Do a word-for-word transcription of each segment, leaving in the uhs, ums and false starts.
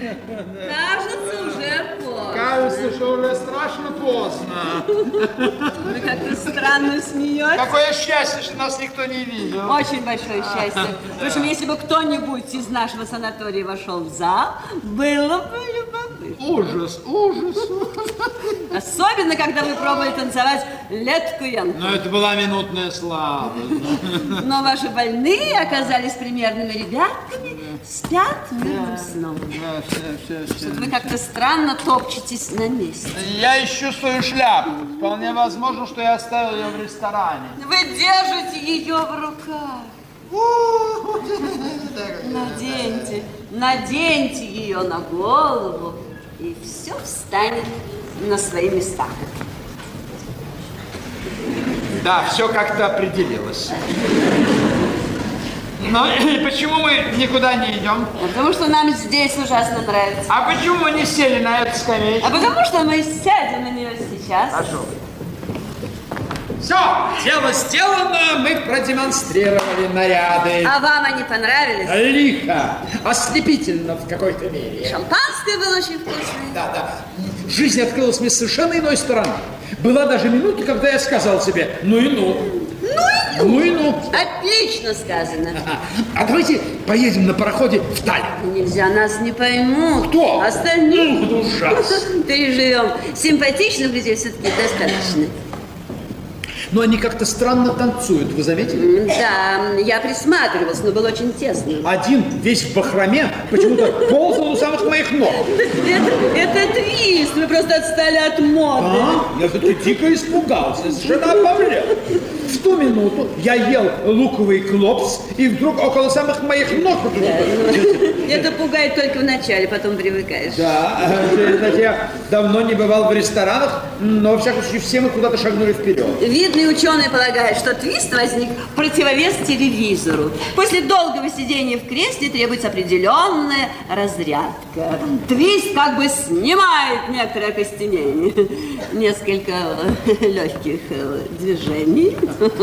Кажется, уже поздно. Кажется, что уже страшно поздно. Вы как-то странно смеетесь. Какое счастье, что нас никто не видел. Очень большое счастье. Потому что если бы кто-нибудь из нашего санатория вошел в зал, было бы любопытно. Ужас, ужас. Особенно, когда вы пробовали танцевать леткуян. Но это была минутная слава. Но ваши больные оказались примерными ребятками, спят мирным сном. Да, все, все, все. Вы как-то странно топчетесь на месте. Я ищу свою шляпу. Вполне возможно, что я оставил ее в ресторане. Вы держите ее в руках. Наденьте, наденьте ее на голову, и все встанет на свои места. Да, все как-то определилось. Но почему мы никуда не идем? Потому что нам здесь ужасно нравится. А почему мы не сели на эту скамейку? А потому что мы сядем на нее сейчас. Хорошо. Все, дело сделано, мы продемонстрировали наряды. А вам они понравились? Лихо, ослепительно в какой-то мере. Шампанское было очень вкусное. Да, да. Жизнь открылась мне с совершенно иной стороны. Была даже минута, когда я сказал себе, ну и ну. Ну и ну. Ну и ну. Отлично сказано. Ага. А давайте поедем на пароходе в Таллин. Нельзя, нас не поймут. Кто? Остальные. Ну, ужасно. Переживем. Симпатичных людей все-таки достаточно. Но они как-то странно танцуют, вы заметили? Да, я присматривалась, но было очень тесно. Один весь в бахроме почему-то ползал у самых моих ног. Это, это твист, вы просто отстали от моды. А? Я все-таки дико испугался, совершенно обомлел. В ту минуту я ел луковый клопс, и вдруг около самых моих ног... Да, ну, это пугает только в начале, потом привыкаешь. Да, значит, я давно не бывал в ресторанах, но, во всяком случае, все мы куда-то шагнули вперед. Видные ученые полагают, что твист возник в противовес телевизору. После долгого сидения в кресле требуется определенная разрядка. Твист как бы снимает некоторое окостенение. Несколько легких движений.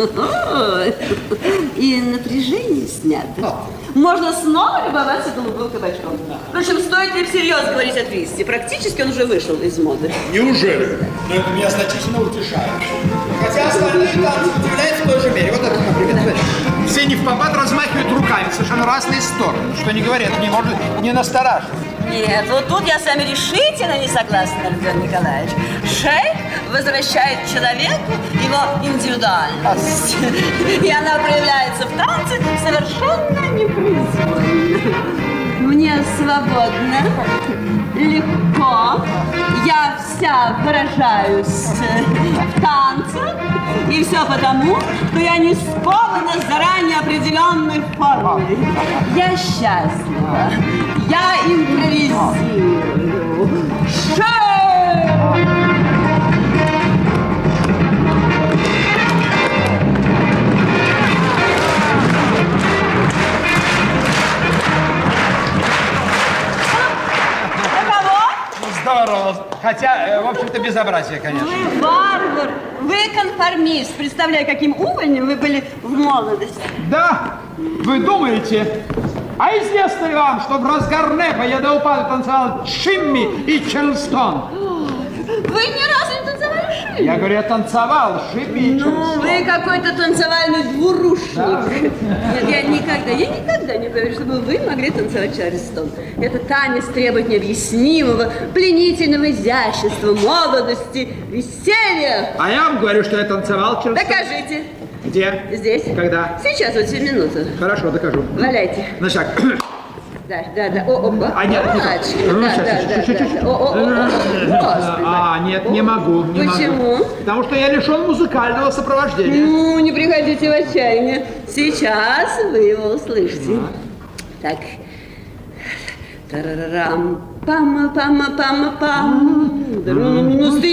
И напряжение снято. Можно снова любоваться голубым кабачком. Впрочем, стоит ли всерьез говорить о твисте? Практически он уже вышел из моды. Неужели? Но это меня значительно утешает. Хотя остальные танцы удивляют в той же мере. Вот это, например. Все не впопад размахивают руками в совершенно разные стороны. Что не говорят, не может не настораживать. Нет, вот тут я с вами решительно не согласна, Родион Николаевич. Шейк возвращает человеку его индивидуальность. И она проявляется в танце совершенно непроизвольно. Мне свободно, легко, я вся выражаюсь в танце, и все потому, что я не скована заранее определенной формой. Я счастлива, я импровизирую. Шея! Здорово. Хотя, в общем-то, безобразие, конечно. Вы варвар, вы конформист. Представляю, каким увольнем вы были в молодости. Да, вы думаете? А известно ли вам, что в разгар НЭПа я до упаду танцевал Шимми и Чарльстон? Вы ни разу не танцевали Шимми? Я говорю, я танцевал Шимми и Чарльстон. Ну, вы какой-то танцевальный двурушник. Да. Нет, я никогда, я никогда не поверю, чтобы вы могли танцевать Чарльстон. Это танец требует необъяснимого, пленительного изящества, молодости, веселья. А я вам говорю, что я танцевал Чарльстон. Докажите. Где? Здесь. Когда? Сейчас, вот всю минуту. Хорошо, докажу. Валяйте. На шаг. Да, да, да. О, о, о. А нет, не да, да, да, да. О, о, о, о. А, нет, не могу, не могу. Почему? Потому что я лишен музыкального сопровождения. Ну, не приходите в отчаяние. Сейчас вы его услышите. Так. Тарарам, пама, пама, пама, пам.